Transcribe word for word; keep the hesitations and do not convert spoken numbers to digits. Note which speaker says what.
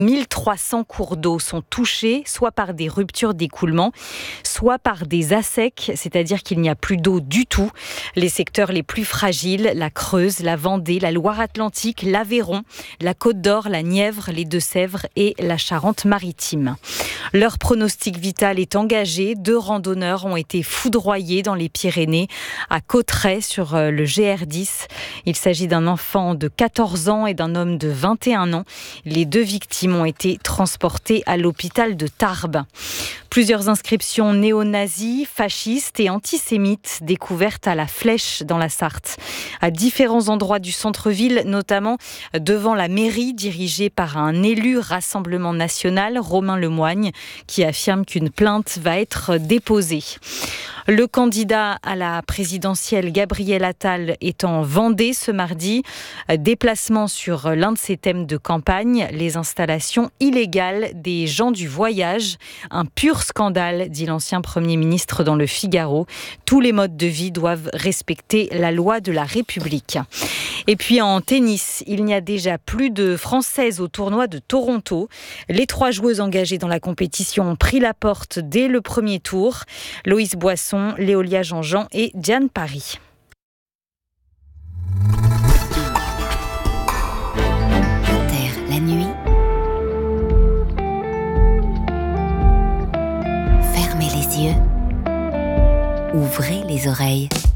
Speaker 1: mille trois cents cours d'eau sont touchés, soit par des ruptures d'écoulement, soit par des assecs, c'est-à-dire qu'il n'y a plus d'eau du tout. Les secteurs les plus fragiles, la Creuse, la Vendée, la Loire-Atlantique, l'Aveyron, la Côte d'Or, la Nièvre, les Deux-Sèvres et la Charente-Maritime. Leur pronostic vital est engagé. Deux randonneurs ont été foudroyés dans les Pyrénées, à Cauterets, sur le G R dix. Il s'agit d'un enfant de quatorze ans et d'un homme de vingt et un ans. Les deux victimes ont été transportées à l'hôpital de Tarbes. Plusieurs inscriptions néo-nazis, fascistes et antisémites découvertes à la Flèche dans la Sarthe. À différents endroits du centre-ville, notamment devant la mairie dirigée par un élu Rassemblement national, Romain Lemoigne, qui affirme qu'une plainte va être déposée. Le candidat à la présidentielle, Gabriel Attal, est en Vendée ce mardi. Déplacement sur l'un de ses thèmes de campagne, les installations illégales des gens du voyage. Un pur scandale, dit l'ancien Premier ministre dans le Figaro. Tous les modes de vie doivent respecter la loi de la République. Et puis en tennis, il n'y a déjà plus de Françaises au tournoi de Toronto. Les trois joueuses engagées dans la compétition ont pris la porte dès le premier tour. Loïs Boisson, Léolia Jean-Jean et Diane Paris.
Speaker 2: Inter, la nuit. Fermez les yeux. Ouvrez les oreilles.